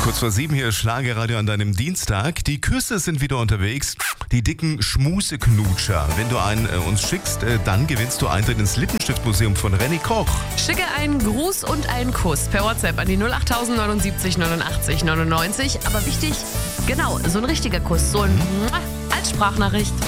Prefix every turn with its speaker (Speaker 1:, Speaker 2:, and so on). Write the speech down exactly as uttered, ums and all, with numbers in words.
Speaker 1: Kurz vor sieben hier ist Schlagerradio an deinem Dienstag. Die Küsse sind wieder unterwegs. Die dicken Schmuseknutscher. Wenn du einen äh, uns schickst, äh, dann gewinnst du Eintritt ins Lippenstiftmuseum von René Koch.
Speaker 2: Schicke einen Gruß und einen Kuss per WhatsApp an die null acht neunundsiebzig neunundachtzig neunundneunzig. Aber wichtig, genau, so ein richtiger Kuss, so ein Mua als Sprachnachricht.